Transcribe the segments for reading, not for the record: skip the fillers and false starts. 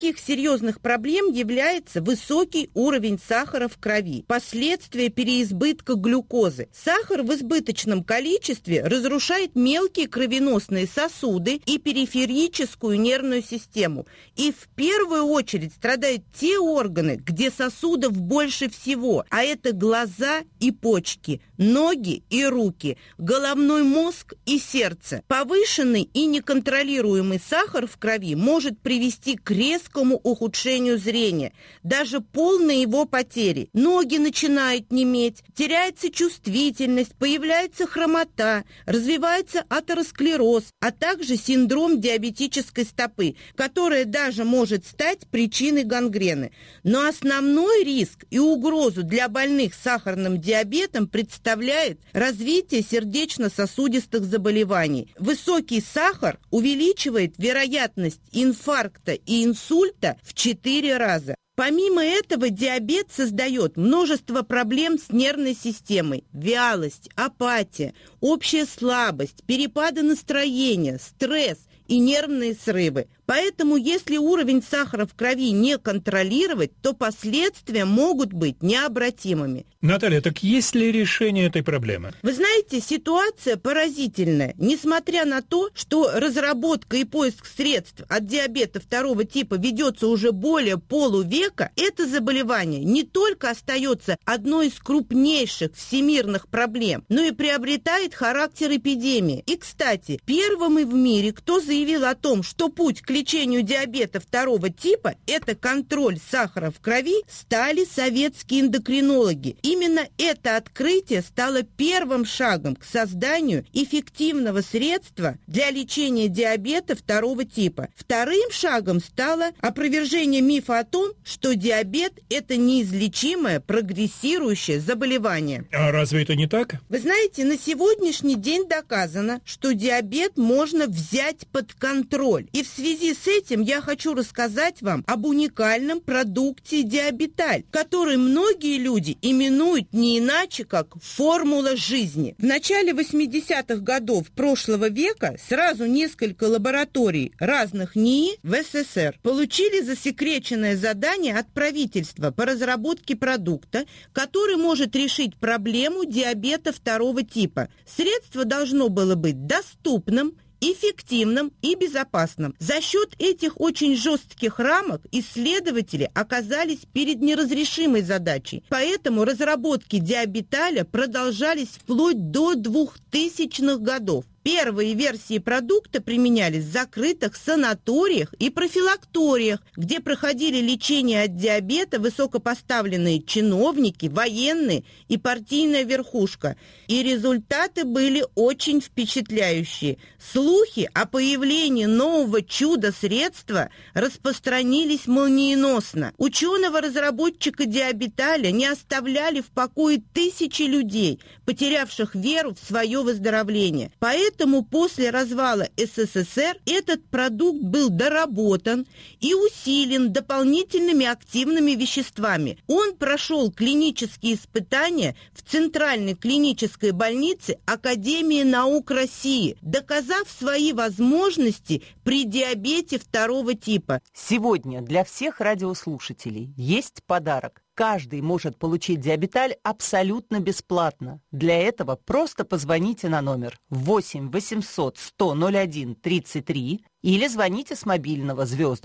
таких серьезных проблем является высокий уровень сахара в крови, последствия переизбытка глюкозы. Сахар в избыточном количестве разрушает мелкие кровеносные сосуды и периферическую нервную систему. И в первую очередь страдают те органы, где сосудов больше всего, а это глаза и почки, ноги и руки, головной мозг и сердце. Повышенный и неконтролируемый сахар в крови может привести к резкому ухудшению зрения, даже полной его потери. Ноги начинают неметь, теряется чувствительность, появляется хромота, развивается атеросклероз, а также синдром диабетической стопы, которая даже может стать причиной гангрены. Но основной риск и угрозу для больных с сахарным диабетом представляет развитие сердечно-сосудистых заболеваний. Высокий сахар увеличивает вероятность инфаркта и инсульта в 4 раза. Помимо этого, диабет создает множество проблем с нервной системой: вялость, апатия, общая слабость, перепады настроения, стресс и нервные срывы. Поэтому, если уровень сахара в крови не контролировать, то последствия могут быть необратимыми. Наталья, так есть ли решение этой проблемы? Вы знаете, ситуация поразительная. Несмотря на то, что разработка и поиск средств от диабета 2 типа ведется уже более полувека, это заболевание не только остается одной из крупнейших всемирных проблем, но и приобретает характер эпидемии. И, кстати, первым в мире, кто заявил о том, что путь к лечению диабета 2 типа – это контроль сахара в крови, стали советские эндокринологи. Именно это открытие стало первым шагом к созданию эффективного средства для лечения диабета 2 типа. Вторым шагом стало опровержение мифа о том, что диабет – это неизлечимое прогрессирующее заболевание. А разве это не так? Вы знаете, на сегодняшний день доказано, что диабет можно взять под контроль. И в связи с этим я хочу рассказать вам об уникальном продукте Диабеталь, который многие люди именуют не иначе, как формула жизни. В начале 80-х годов прошлого века сразу несколько лабораторий разных НИИ в СССР получили засекреченное задание от правительства по разработке продукта, который может решить проблему диабета 2 типа. Средство должно было быть доступным, эффективным и безопасным. За счет этих очень жестких рамок исследователи оказались перед неразрешимой задачей. Поэтому разработки Диабеталя продолжались вплоть до 2000-х годов. Первые версии продукта применялись в закрытых санаториях и профилакториях, где проходили лечение от диабета высокопоставленные чиновники, военные и партийная верхушка. И результаты были очень впечатляющие. Слухи о появлении нового чудо-средства распространились молниеносно. Ученого-разработчика Диабеталя не оставляли в покое тысячи людей, потерявших веру в свое выздоровление. Поэтому после развала СССР этот продукт был доработан и усилен дополнительными активными веществами. Он прошел клинические испытания в Центральной клинической больнице Академии наук России, доказав свои возможности при диабете 2 типа. Сегодня для всех радиослушателей есть подарок. Каждый может получить Диабеталь абсолютно бесплатно. Для этого просто позвоните на номер 8 800 100 01 33 или звоните с мобильного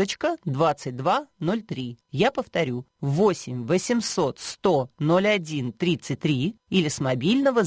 *2203. Я повторю, 8 800 100 01 33 или с мобильного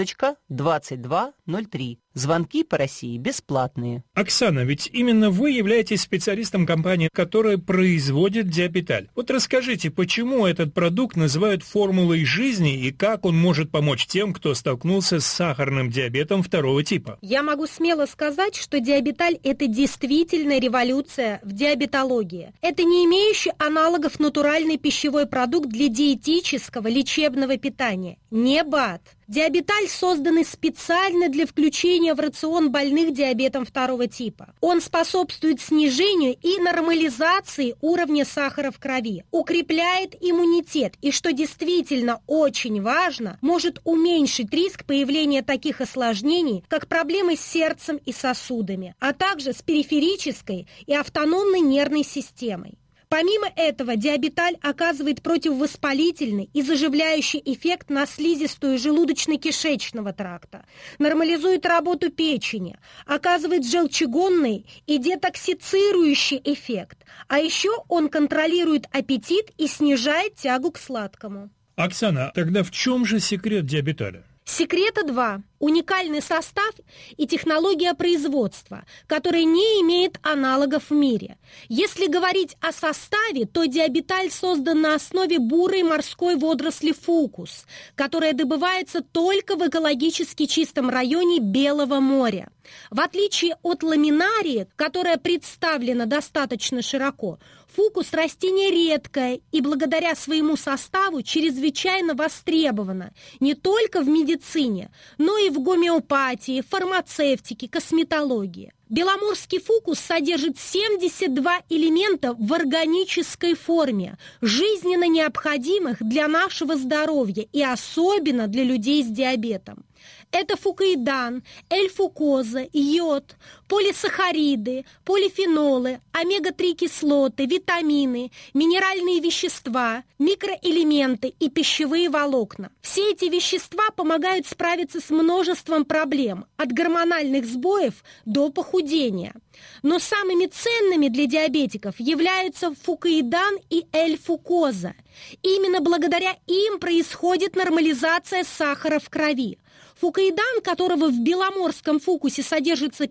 *2203. Звонки по России бесплатные. Оксана, ведь именно вы являетесь специалистом компании, которая производит Диабеталь. Вот расскажите, почему этот продукт называют формулой жизни и как он может помочь тем, кто столкнулся с сахарным диабетом 2 типа? Я могу смело сказать, что Диабеталь – это действительно революция в диабетологии. Это не имеющий аналогов натуральный пищевой продукт для диетического лечебного питания. Не БАД. Диабеталь создан специально для включения в рацион больных диабетом 2 типа. Он способствует снижению и нормализации уровня сахара в крови, укрепляет иммунитет и, что действительно очень важно, может уменьшить риск появления таких осложнений, как проблемы с сердцем и сосудами, а также с периферической и автономной нервной системой. Помимо этого, диабеталь оказывает противовоспалительный и заживляющий эффект на слизистую желудочно-кишечного тракта, нормализует работу печени, оказывает желчегонный и детоксицирующий эффект, а еще он контролирует аппетит и снижает тягу к сладкому. Оксана, тогда в чем же секрет диабеталя? Секрета два. Уникальный состав и технология производства, которая не имеет аналогов в мире. Если говорить о составе, то диабеталь создан на основе бурой морской водоросли фукус, которая добывается только в экологически чистом районе Белого моря. В отличие от ламинарии, которая представлена достаточно широко, фукус – растение редкое и благодаря своему составу чрезвычайно востребовано не только в медицине, но и в гомеопатии, фармацевтике, косметологии. Беломорский фукус содержит 72 элемента в органической форме, жизненно необходимых для нашего здоровья и особенно для людей с диабетом. Это фукоидан, L-фукоза, йод, полисахариды, полифенолы, омега-3 кислоты, витамины, минеральные вещества, микроэлементы и пищевые волокна. Все эти вещества помогают справиться с множеством проблем, от гормональных сбоев до похудения. Но самыми ценными для диабетиков являются фукоидан и L-фукоза. Именно благодаря им происходит нормализация сахара в крови. Фукоидан, которого в беломорском фукусе содержится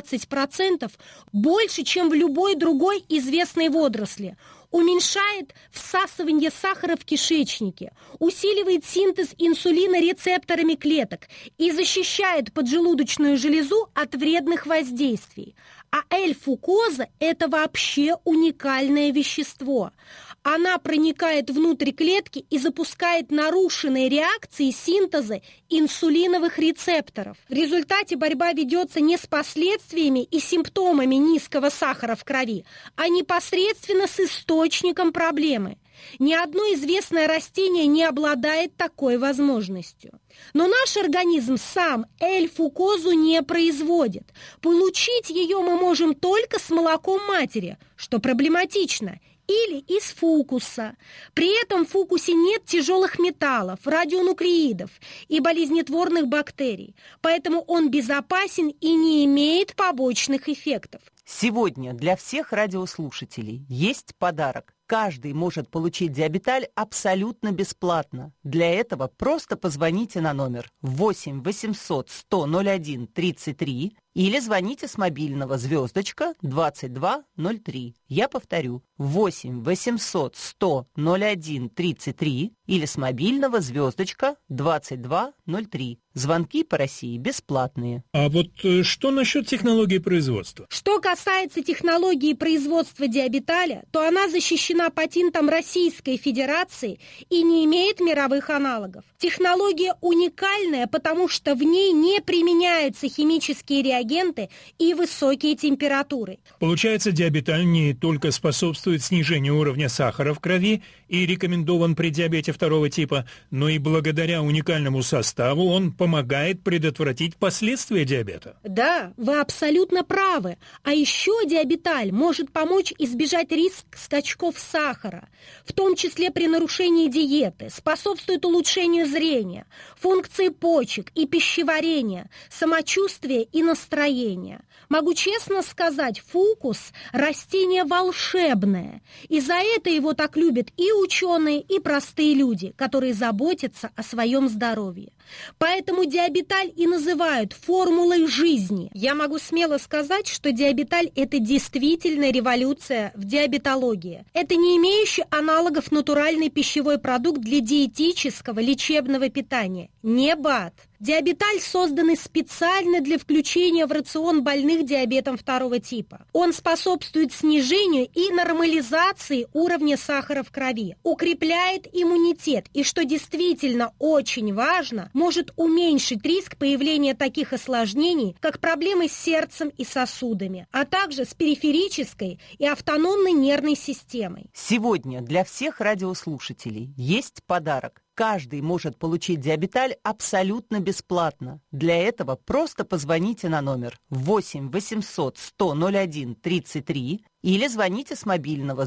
15%, больше, чем в любой другой известной водоросли, уменьшает всасывание сахара в кишечнике, усиливает синтез инсулина рецепторами клеток и защищает поджелудочную железу от вредных воздействий. А L-фукоза – это вообще уникальное вещество. Она проникает внутрь клетки и запускает нарушенные реакции синтеза инсулиновых рецепторов. В результате борьба ведется не с последствиями и симптомами низкого сахара в крови, а непосредственно с источником проблемы. Ни одно известное растение не обладает такой возможностью. Но наш организм сам L-фукозу не производит. Получить ее мы можем только с молоком матери, что проблематично, или из фукуса. При этом в фукусе нет тяжелых металлов, радионуклеидов и болезнетворных бактерий, поэтому он безопасен и не имеет побочных эффектов. Сегодня для всех радиослушателей есть подарок. Каждый может получить диабеталь абсолютно бесплатно. Для этого просто позвоните на номер 8 800 100 01 33 или звоните с мобильного *2203. Я повторю, 8 800 100 01 33 или с мобильного *2203. Звонки по России бесплатные. А вот что насчет технологии производства? Что касается технологии производства диабеталя, то она защищена патентом Российской Федерации и не имеет мировых аналогов. Технология уникальная, потому что в ней не применяются химические реагенты и высокие температуры. Получается, диабеталь не только способствует снижению уровня сахара в крови и рекомендован при диабете второго типа, но и благодаря уникальному составу он помогает предотвратить последствия диабета. Да, вы абсолютно правы. А еще диабеталь может помочь избежать риск скачков сахара, в том числе при нарушении диеты, способствует улучшению зрения, функции почек и пищеварения, самочувствия и настроения. Могу честно сказать, фукус – растение волшебное. И за это его так любят и ученые, и простые люди, которые заботятся о своем здоровье. Поэтому диабеталь и называют формулой жизни. Я могу смело сказать, что диабеталь – это действительно революция в диабетологии. Это не имеющий аналогов натуральный пищевой продукт для диетического лечебного питания. Не БАД. Диабеталь создан специально для включения в рацион больных диабетом второго типа. Он способствует снижению и нормализации уровня сахара в крови, укрепляет иммунитет и, что действительно очень важно, может уменьшить риск появления таких осложнений, как проблемы с сердцем и сосудами, а также с периферической и автономной нервной системой. Сегодня для всех радиослушателей есть подарок. Каждый может получить диабеталь абсолютно бесплатно. Для этого просто позвоните на номер 8 800 100 01 33 Или звоните с мобильного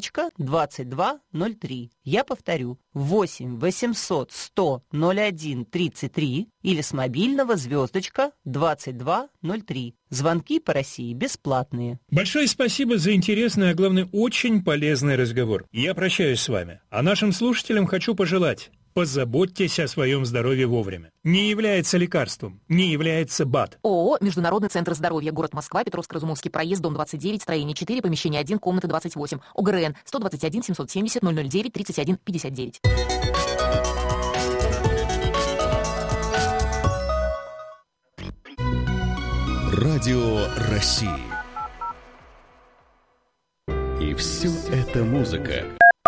*2203. Я повторю, 8 800 100 01 33 или с мобильного *2203. Звонки по России бесплатные. Большое спасибо за интересный, а главное, очень полезный разговор. Я прощаюсь с вами. А нашим слушателям хочу пожелать: позаботьтесь о своем здоровье вовремя. Не является лекарством, не является БАД. ООО «Международный центр здоровья», город Москва, Петровско-Разумовский проезд, дом 29, строение 4, помещение 1, комната 28. ОГРН 121 770 009 31 59. Радио России. И все это музыка.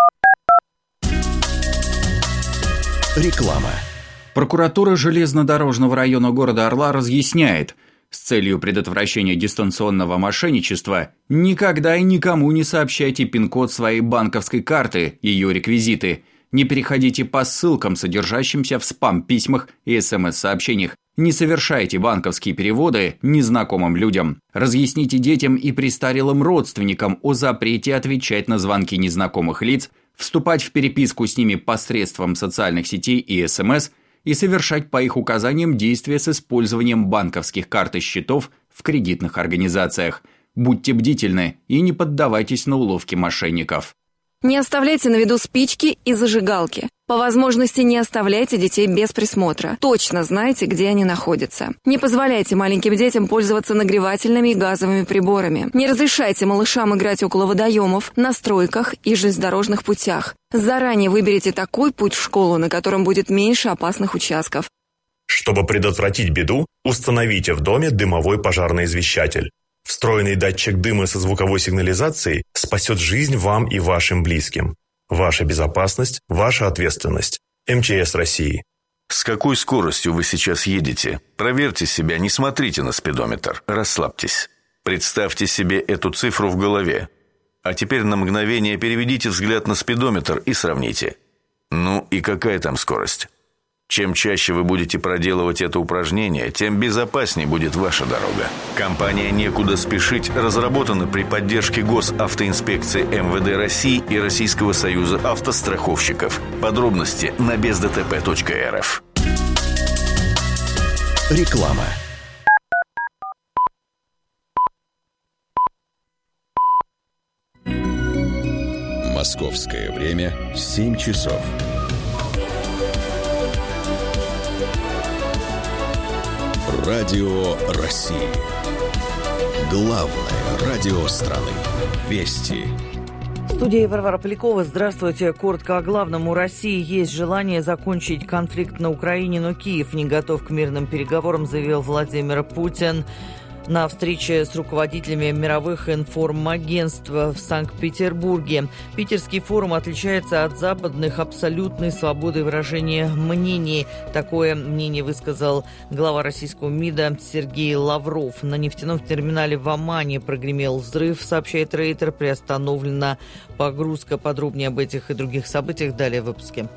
Реклама. Прокуратура железнодорожного района города Орла разъясняет, с целью предотвращения дистанционного мошенничества никогда и никому не сообщайте пин-код своей банковской карты, ее реквизиты. Не переходите по ссылкам, содержащимся в спам-письмах и СМС-сообщениях. Не совершайте банковские переводы незнакомым людям. Разъясните детям и престарелым родственникам о запрете отвечать на звонки незнакомых лиц, вступать в переписку с ними посредством социальных сетей и СМС и совершать по их указаниям действия с использованием банковских карт и счетов в кредитных организациях. Будьте бдительны и не поддавайтесь на уловки мошенников. Не оставляйте на виду спички и зажигалки. По возможности не оставляйте детей без присмотра. Точно знайте, где они находятся. Не позволяйте маленьким детям пользоваться нагревательными и газовыми приборами. Не разрешайте малышам играть около водоемов, на стройках и железнодорожных путях. Заранее выберите такой путь в школу, на котором будет меньше опасных участков. Чтобы предотвратить беду, установите в доме дымовой пожарный извещатель. Встроенный датчик дыма со звуковой сигнализацией спасет жизнь вам и вашим близким. Ваша безопасность – ваша ответственность. МЧС России. С какой скоростью вы сейчас едете? Проверьте себя, не смотрите на спидометр. Расслабьтесь. Представьте себе эту цифру в голове. А теперь на мгновение переведите взгляд на спидометр и сравните. Ну и какая там скорость? Чем чаще вы будете проделывать это упражнение, тем безопаснее будет ваша дорога. Компания «Некуда спешить» разработана при поддержке Госавтоинспекции МВД России и Российского союза автостраховщиков. Подробности на бездтп.рф. Реклама. Московское время 7 часов. Радио России. Главное радио страны. Вести. В студии Варвара Полякова. Здравствуйте. Коротко о главном. У России есть желание закончить конфликт на Украине, но Киев не готов к мирным переговорам, заявил Владимир Путин на встрече с руководителями мировых информагентств в Санкт-Петербурге. Питерский форум отличается от западных абсолютной свободой выражения мнений. Такое мнение высказал глава российского МИДа Сергей Лавров. На нефтяном терминале в Омане прогремел взрыв, сообщает Рейтер. Приостановлена погрузка. Подробнее об этих и других событиях далее в выпуске.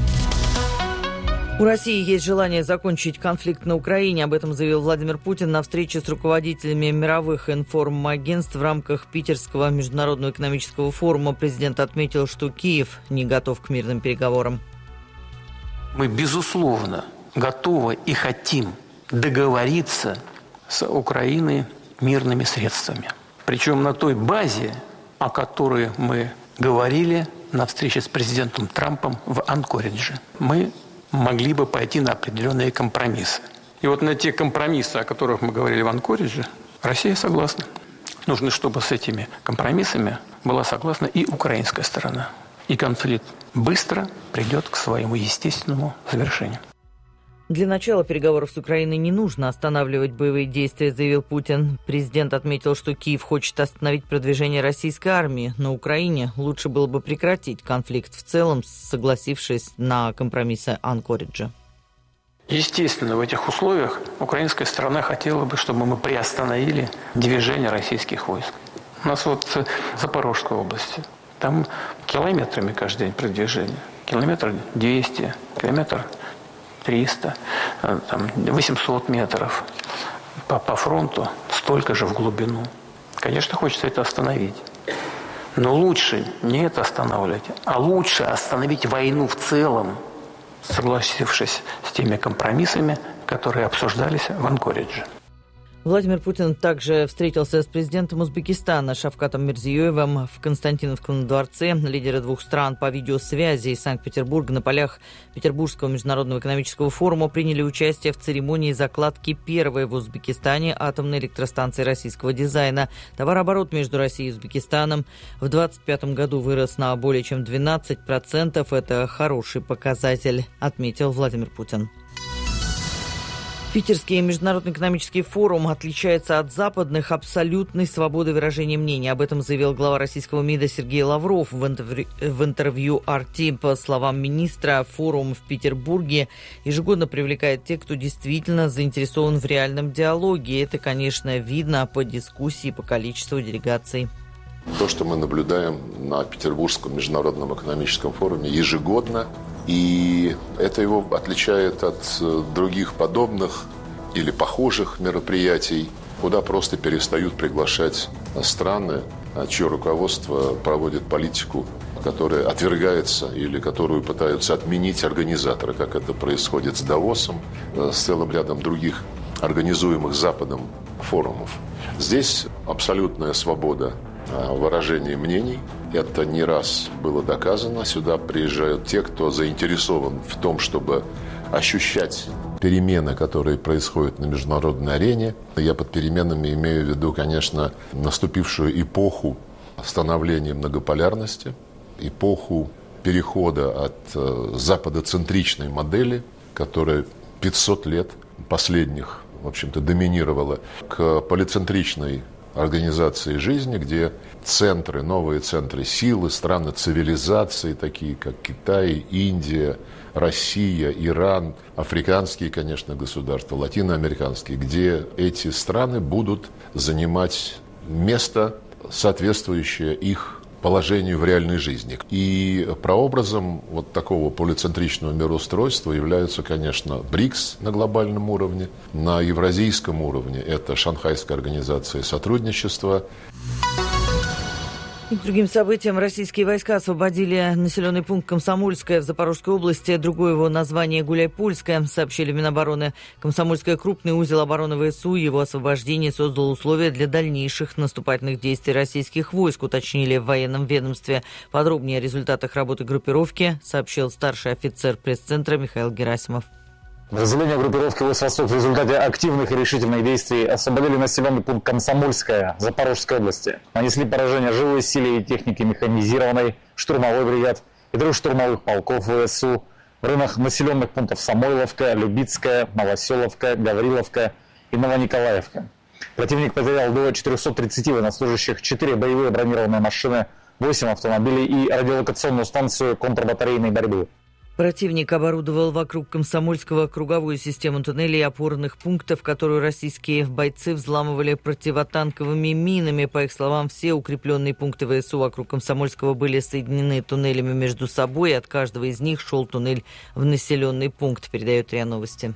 У России есть желание закончить конфликт на Украине. Об этом заявил Владимир Путин на встрече с руководителями мировых информагентств в рамках Питерского международного экономического форума. Президент отметил, что Киев не готов к мирным переговорам. Мы, безусловно, готовы и хотим договориться с Украиной мирными средствами. Причем на той базе, о которой мы говорили на встрече с президентом Трампом в Анкоридже. Мы могли бы пойти на определенные компромиссы. И вот на те компромиссы, о которых мы говорили в Анкоридже, Россия согласна. Нужно, чтобы с этими компромиссами была согласна и украинская сторона. И конфликт быстро придет к своему естественному завершению. Для начала переговоров с Украиной не нужно останавливать боевые действия, заявил Путин. Президент отметил, что Киев хочет остановить продвижение российской армии. На Украине лучше было бы прекратить конфликт в целом, согласившись на компромиссы Анкориджа. Естественно, в этих условиях украинская сторона хотела бы, чтобы мы приостановили движение российских войск. У нас вот в Запорожской области, там километрами каждый день продвижение. Километр 200, километр 300, там 800 метров по фронту, столько же в глубину. Конечно, хочется это остановить. Но лучше не это останавливать, а лучше остановить войну в целом, согласившись с теми компромиссами, которые обсуждались в Анкоридже. Владимир Путин также встретился с президентом Узбекистана Шавкатом Мирзиёевым в Константиновском дворце. Лидеры двух стран по видеосвязи из Санкт-Петербурга на полях Петербургского международного экономического форума приняли участие в церемонии закладки первой в Узбекистане атомной электростанции российского дизайна. Товарооборот между Россией и Узбекистаном в 2025 году вырос на более чем 12%. Это хороший показатель, отметил Владимир Путин. Питерский международный экономический форум отличается от западных абсолютной свободой выражения мнений. Об этом заявил глава российского МИДа Сергей Лавров в интервью RT. По словам министра, форум в Петербурге ежегодно привлекает тех, кто действительно заинтересован в реальном диалоге. Это, конечно, видно по дискуссии, по количеству делегаций. То, что мы наблюдаем на Петербургском международном экономическом форуме ежегодно, и это его отличает от других подобных или похожих мероприятий, куда просто перестают приглашать страны, чье руководство проводит политику, которая отвергается или которую пытаются отменить организаторы, как это происходит с Давосом, с целым рядом других организуемых Западом форумов. Здесь абсолютная свобода выражения мнений. Это не раз было доказано. Сюда приезжают те, кто заинтересован в том, чтобы ощущать перемены, которые происходят на международной арене. Я под переменами имею в виду, конечно, наступившую эпоху становления многополярности, эпоху перехода от западоцентричной модели, которая 500 лет последних, в общем-то, доминировала, к полицентричной организации жизни, где центры, новые центры силы, страны цивилизации, такие как Китай, Индия, Россия, Иран, африканские, конечно, государства, латиноамериканские, где эти страны будут занимать место, соответствующее их положению в реальной жизни. И прообразом вот такого полицентричного мироустройства являются, конечно, БРИКС на глобальном уровне, на евразийском уровне это Шанхайская организация сотрудничества. И к другим событиям. Российские войска освободили населенный пункт Комсомольское в Запорожской области. Другое его название Гуляйпольское, сообщили в Минобороны. Комсомольское — крупный узел обороны ВСУ. Его освобождение создало условия для дальнейших наступательных действий российских войск, уточнили в военном ведомстве. Подробнее о результатах работы группировки сообщил старший офицер пресс-центра Михаил Герасимов. Подразделения группировки войск «Восток» в результате активных и решительных действий освободили населенный пункт Комсомольское Запорожской области. Нанесли поражение живой силе и технике механизированной, штурмовой бригад и 3 штурмовых полков ВСУ в районах населенных пунктов Самойловка, Любицкая, Новоселовка, Гавриловка и Новониколаевка. Противник потерял до 430 военнослужащих, 4 боевые бронированные машины, 8 автомобилей и радиолокационную станцию контрбатарейной борьбы. Противник оборудовал вокруг Комсомольского круговую систему туннелей и опорных пунктов, которую российские бойцы взламывали противотанковыми минами. По их словам, все укрепленные пункты ВСУ вокруг Комсомольского были соединены туннелями между собой, и от каждого из них шел туннель в населенный пункт, передает РИА Новости.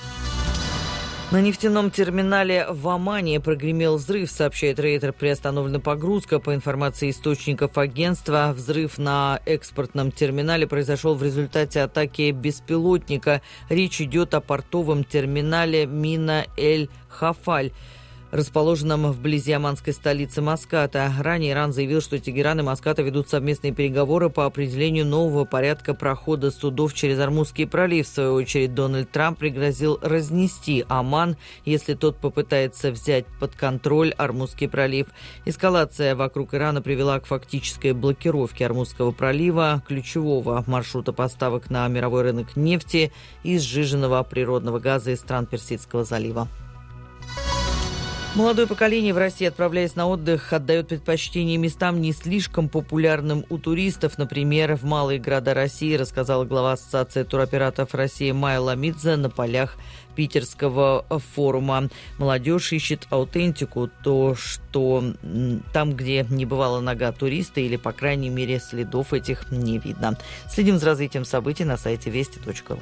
На нефтяном терминале в Омане прогремел взрыв, сообщает Рейтер. Приостановлена погрузка. По информации источников агентства, взрыв на экспортном терминале произошел в результате атаки беспилотника. Речь идет о портовом терминале Мина-эль-Хафаль, расположенном вблизи оманской столицы Маската. Ранее Иран заявил, что Тегеран и Маската ведут совместные переговоры по определению нового порядка прохода судов через Ормузский пролив. В свою очередь, Дональд Трамп пригрозил разнести Оман, если тот попытается взять под контроль Ормузский пролив. Эскалация вокруг Ирана привела к фактической блокировке Ормузского пролива, ключевого маршрута поставок на мировой рынок нефти и сжиженного природного газа из стран Персидского залива. Молодое поколение в России, отправляясь на отдых, отдает предпочтение местам не слишком популярным у туристов, например, в малые города России, рассказала глава Ассоциации туроператоров России Майя Ламидзе на полях Питерского форума. Молодежь ищет аутентику, то, что там, где не бывала нога туриста, или, по крайней мере, следов этих не видно. Следим за развитием событий на сайте вести.ру.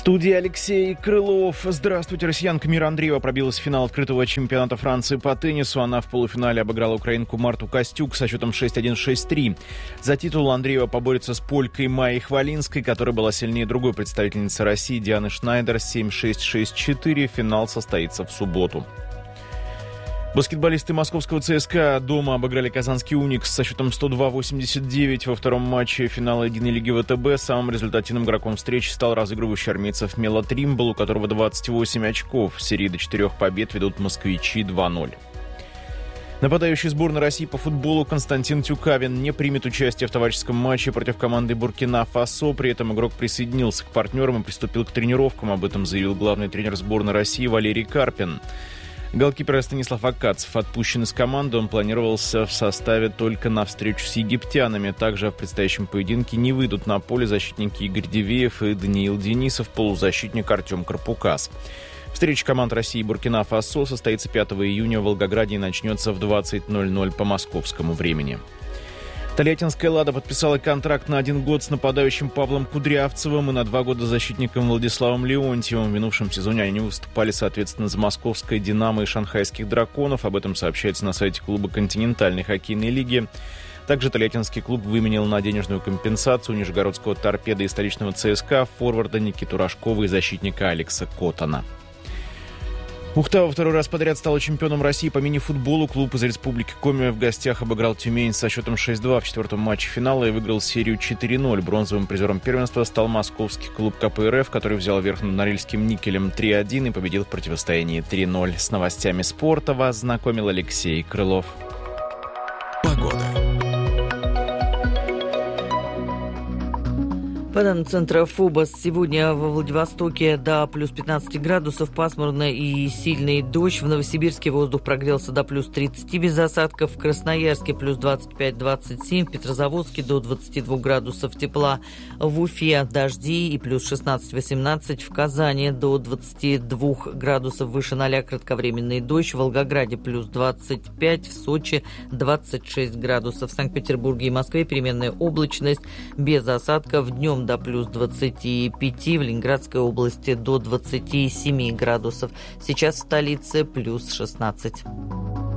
студии Алексей Крылов. Здравствуйте. Россиянка Мира Андреева пробилась в финал открытого чемпионата Франции по теннису. Она в полуфинале обыграла украинку Марту Костюк со счетом 6-1, 6-3. За титул Андреева поборется с полькой Майей Хвалинской, которая была сильнее другой представительницы России Дианы Шнайдер 7-6, 6-4. Финал состоится в субботу. Баскетболисты московского ЦСКА дома обыграли казанский «Уникс» со счетом 102-89 во втором матче финала единой лиги ВТБ. Самым результативным игроком встречи стал разыгрывающий армейцев Мело Тримбл, у которого 28 очков. В серии до 4 побед ведут москвичи 2-0. Нападающий сборной России по футболу Константин Тюкавин не примет участие в товарищеском матче против команды Буркина-Фасо. При этом игрок присоединился к партнерам и приступил к тренировкам. Об этом заявил главный тренер сборной России Валерий Карпин. Голкипер Станислав Акацев отпущен из команды. Он планировался в составе только на встречу с египтянами. Также в предстоящем поединке не выйдут на поле защитники Игорь Дивеев и Даниил Денисов, полузащитник Артем Карпукас. Встреча команд России и Буркина-Фасо состоится 5 июня в Волгограде и начнется в 20:00 по московскому времени. Тольяттинская «Лада» подписала контракт на 1 год с нападающим Павлом Кудрявцевым и на 2 года с защитником Владиславом Леонтьевым. В минувшем сезоне они выступали, соответственно, за московское «Динамо» и шанхайских «Драконов». Об этом сообщается на сайте клуба континентальной хоккейной лиги. Также тольяттинский клуб выменял на денежную компенсацию нижегородского «Торпеда» и столичного ЦСКА форварда Никиту Рожкова и защитника Алекса Коттона. Ухта во второй раз подряд стала чемпионом России по мини-футболу. Клуб из Республики Коми в гостях обыграл Тюмень со счетом 6-2 в 4-м матче финала и выиграл серию 4-0. Бронзовым призером первенства стал московский клуб КПРФ, который взял верх над Норильским «Никелем» 3-1 и победил в противостоянии 3-0. С новостями спорта вас знакомил Алексей Крылов. Погода. По данным центра ФОБОС, сегодня во Владивостоке до плюс 15 градусов, пасмурно и сильный дождь. В Новосибирске воздух прогрелся до плюс 30 без осадков. В Красноярске плюс 25-27, в Петрозаводске до 22 градусов тепла. В Уфе дожди и плюс 16-18, в Казани до 22 градусов выше 0 кратковременный дождь. В Волгограде плюс 25, в Сочи 26 градусов. В Санкт-Петербурге и Москве переменная облачность без осадков. Днем до плюс 25, в Ленинградской области до 27 градусов. Сейчас в столице плюс 16.